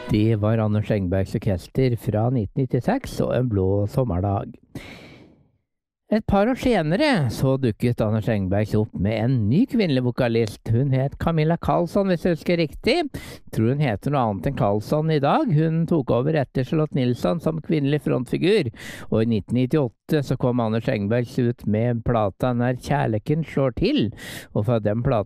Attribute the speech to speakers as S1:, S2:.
S1: Det var Anders Engbergs orkester fra 1996 og En blå sommerdag. Et par år senere så dukket Anders Engberg opp med en ny kvinnelig vokalist. Hun het Camilla Karlsson, hvis jeg husker riktig. Tror hun heter noe annet enn Karlsson i dag. Hun tok over etter Charlotte Nilsson som kvinnelig frontfigur. Og i 1998 så kom Anders Engberg ut med plata Når kjærleken slår til. Og fra den plata